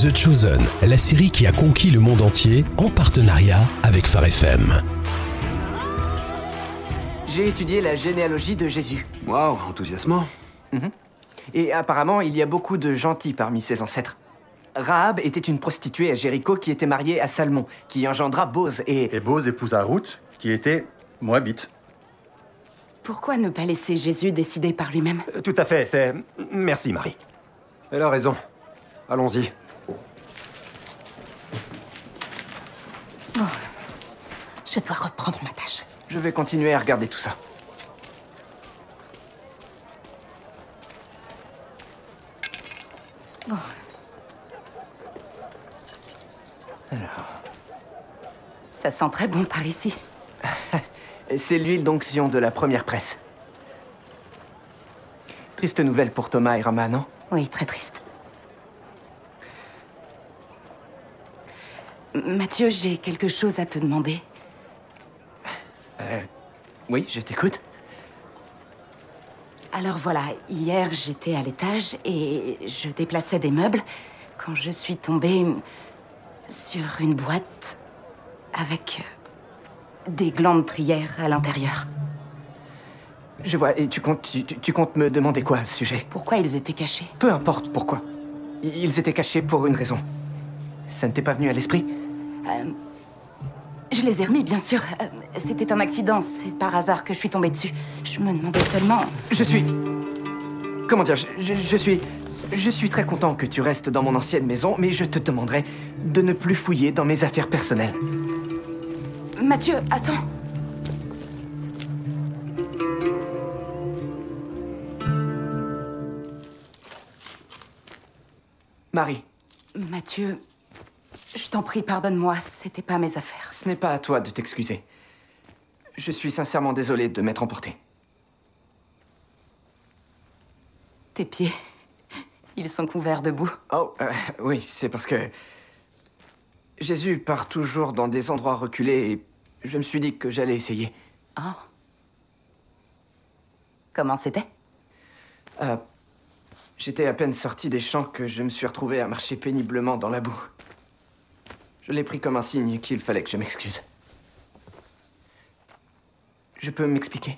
The Chosen, la série qui a conquis le monde entier en partenariat avec Phare FM. J'ai étudié la généalogie de Jésus. Waouh, enthousiasmant. Et apparemment, il y a beaucoup de gentils parmi ses ancêtres. Rahab était une prostituée à Jéricho qui était mariée à Salmon, qui engendra Boz et... Et Boz épousa Ruth, qui était moabite. Pourquoi ne pas laisser Jésus décider par lui-même? Tout à fait, c'est... Merci, Marie. Elle a raison. Allons-y. Bon, je dois reprendre ma tâche. Je vais continuer à regarder tout ça. Bon. Alors... Ça sent très bon par ici. C'est l'huile d'onction de la première presse. Triste nouvelle pour Thomas et Rama, non? Oui, très triste. Mathieu, j'ai quelque chose à te demander. Oui, je t'écoute. Alors voilà, hier j'étais à l'étage et je déplaçais des meubles quand je suis tombée sur une boîte avec des glands de prière à l'intérieur. Je vois, et tu comptes me demander quoi à ce sujet? Pourquoi ils étaient cachés? Peu importe pourquoi. Ils étaient cachés pour une raison. Ça ne t'est pas venu à l'esprit? Je les ai remis, bien sûr. C'était un accident, c'est par hasard que je suis tombée dessus. Je me demandais seulement... Comment dire, je suis très content que tu restes dans mon ancienne maison, mais je te demanderai de ne plus fouiller dans mes affaires personnelles. Mathieu, attends. Marie, Mathieu, je t'en prie, pardonne-moi, c'était pas mes affaires. ce n'est pas à toi de t'excuser. Je suis sincèrement désolé de m'être emporté. Tes pieds, ils sont couverts de boue. Oh, oui, c'est parce que... Jésus part toujours dans des endroits reculés et je me suis dit que j'allais essayer. Oh. Comment c'était? J'étais à peine sorti des champs que je me suis retrouvé à marcher péniblement dans la boue. Je l'ai pris comme un signe qu'il fallait que je m'excuse. Je peux m'expliquer?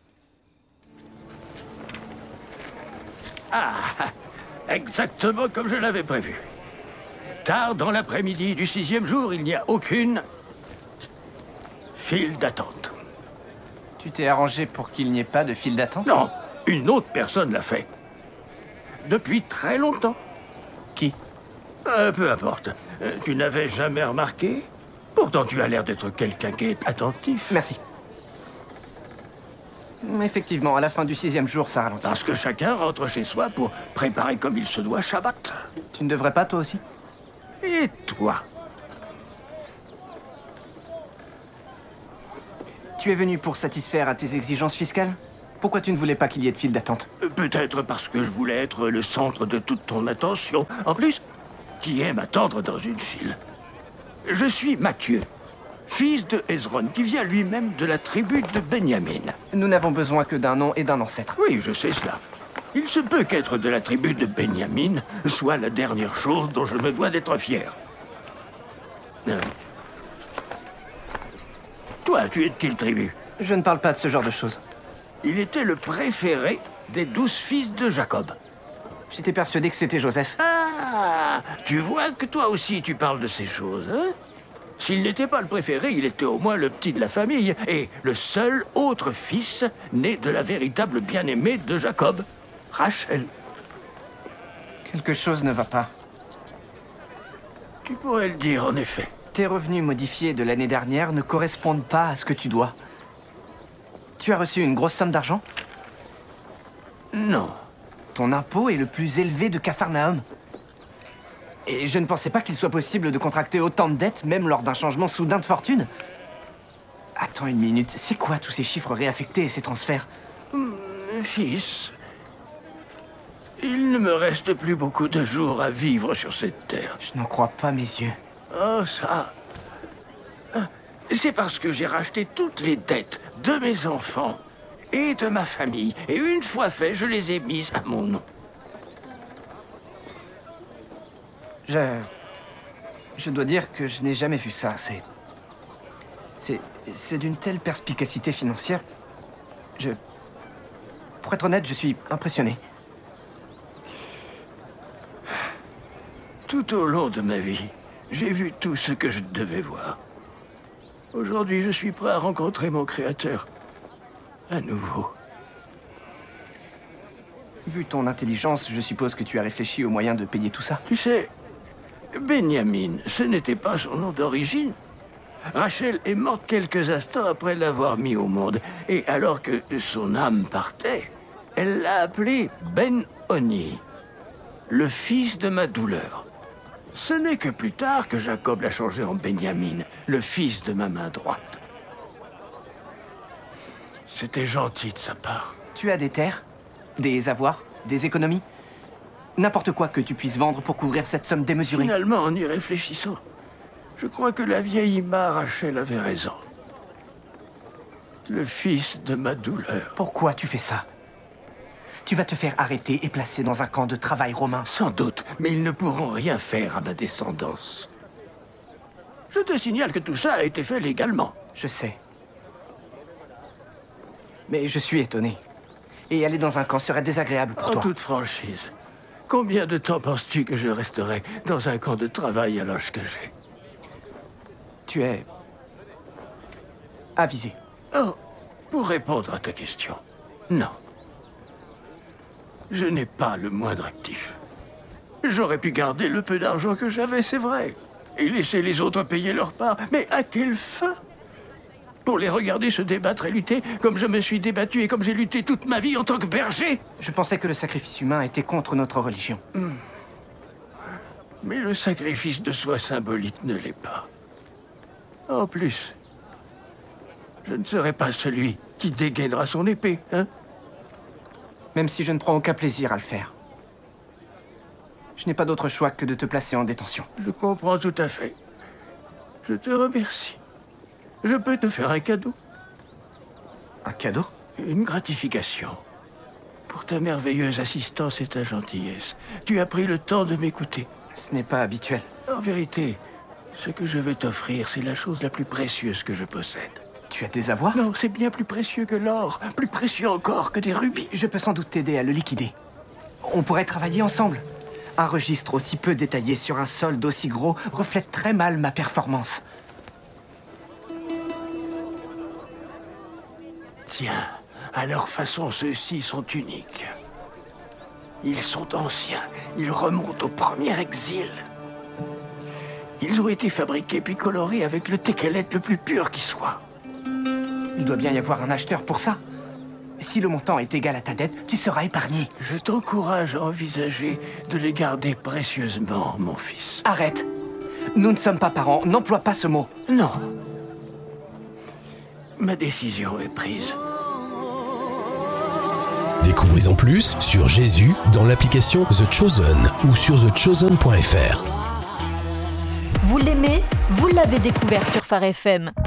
Exactement comme je l'avais prévu. Tard dans l'après-midi du 6e jour, il n'y a aucune file d'attente. Tu t'es arrangé pour qu'il n'y ait pas de file d'attente? Non, une autre personne l'a fait. Depuis très longtemps. Qui? Peu importe. Tu n'avais jamais remarqué? Pourtant, tu as l'air d'être quelqu'un qui est attentif. Merci. Effectivement, à la fin du 6e jour, ça ralentit. Parce que chacun rentre chez soi pour préparer comme il se doit Shabbat. Tu ne devrais pas, toi aussi? Et toi? Tu es venu pour satisfaire à tes exigences fiscales? Pourquoi tu ne voulais pas qu'il y ait de file d'attente? Peut-être parce que je voulais être le centre de toute ton attention. En plus, qui aime attendre dans une file? Je suis Mathieu, fils de Hezron, qui vient lui-même de la tribu de Benjamin. Nous n'avons besoin que d'un nom et d'un ancêtre. Oui, je sais cela. Il se peut qu'être de la tribu de Benjamin soit la dernière chose dont je me dois d'être fier. Toi, tu es de quelle tribu? Je ne parle pas de ce genre de choses. Il était le préféré des 12 fils de Jacob. J'étais persuadé que c'était Joseph. Ah, tu vois que toi aussi tu parles de ces choses, hein? S'il n'était pas le préféré, il était au moins le petit de la famille et le seul autre fils né de la véritable bien-aimée de Jacob, Rachel. Quelque chose ne va pas. Tu pourrais le dire, en effet. Tes revenus modifiés de l'année dernière ne correspondent pas à ce que tu dois. Tu as reçu une grosse somme d'argent? Non. Ton impôt est le plus élevé de Capharnaüm. Et je ne pensais pas qu'il soit possible de contracter autant de dettes, même lors d'un changement soudain de fortune. Attends une minute, c'est quoi tous ces chiffres réaffectés et ces transferts? Fils, il ne me reste plus beaucoup de jours à vivre sur cette terre. Je n'en crois pas mes yeux. Oh, ça... C'est parce que j'ai racheté toutes les dettes de mes enfants et de ma famille. Et une fois fait, je les ai mises à mon nom. Je dois dire que je n'ai jamais vu ça. C'est d'une telle perspicacité financière. Pour être honnête, je suis impressionné. Tout au long de ma vie, j'ai vu tout ce que je devais voir. Aujourd'hui, je suis prêt à rencontrer mon créateur. À nouveau. Vu ton intelligence, je suppose que tu as réfléchi aux moyens de payer tout ça. Tu sais, Benjamin, ce n'était pas son nom d'origine. Rachel est morte quelques instants après l'avoir mis au monde. Et alors que son âme partait, elle l'a appelé Ben-Oni, le fils de ma douleur. Ce n'est que plus tard que Jacob l'a changé en Benjamin, le fils de ma main droite. C'était gentil de sa part. Tu as des terres, des avoirs, des économies. N'importe quoi que tu puisses vendre pour couvrir cette somme démesurée. Finalement, en y réfléchissant, je crois que la vieille Ima Rachel avait raison. Le fils de ma douleur. Pourquoi tu fais ça? Tu vas te faire arrêter et placer dans un camp de travail romain. Sans doute, mais ils ne pourront rien faire à ma descendance. Je te signale que tout ça a été fait légalement. Je sais. Mais je suis étonné. Et aller dans un camp serait désagréable pour En toi. toute franchise, combien de temps penses-tu que je resterai dans un camp de travail à l'âge que j'ai? Tu es avisé. Oh, pour répondre à ta question, non. Je n'ai pas le moindre actif. J'aurais pu garder le peu d'argent que j'avais, c'est vrai, et laisser les autres payer leur part, mais à quelle fin? Pour les regarder se débattre et lutter comme je me suis débattu et comme j'ai lutté toute ma vie en tant que berger? Je pensais que le sacrifice humain était contre notre religion. Mais le sacrifice de soi symbolique ne l'est pas. En plus, je ne serai pas celui qui dégainera son épée, hein? Même si je ne prends aucun plaisir à le faire. Je n'ai pas d'autre choix que de te placer en détention. Je comprends tout à fait. Je te remercie. Je peux te faire un cadeau. Un cadeau? Une gratification. Pour ta merveilleuse assistance et ta gentillesse. Tu as pris le temps de m'écouter. Ce n'est pas habituel. En vérité, ce que je vais t'offrir, c'est la chose la plus précieuse que je possède. Tu as des avoirs? Non, c'est bien plus précieux que l'or. Plus précieux encore que des rubis. Je peux sans doute t'aider à le liquider. On pourrait travailler ensemble. Un registre aussi peu détaillé sur un solde aussi gros reflète très mal ma performance. Tiens, à leur façon, ceux-ci sont uniques. Ils sont anciens. Ils remontent au premier exil. Ils ont été fabriqués puis colorés avec le tékelet le plus pur qui soit. Il doit bien y avoir un acheteur pour ça. Si le montant est égal à ta dette, tu seras épargné. Je t'encourage à envisager de les garder précieusement, mon fils. Arrête. Nous ne sommes pas parents. N'emploie pas ce mot. Non. Ma décision est prise. Découvrez-en plus sur Jésus dans l'application The Chosen ou sur thechosen.fr. Vous l'aimez? Vous l'avez découvert sur Phare FM.